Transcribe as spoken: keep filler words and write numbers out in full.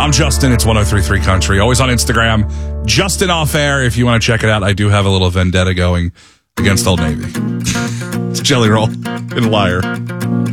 I'm Justin. It's one oh three point three Country. Always on Instagram. Justin Off Air. If you want to check it out, I do have a little vendetta going against Old Navy. It's Jelly Roll and Liar.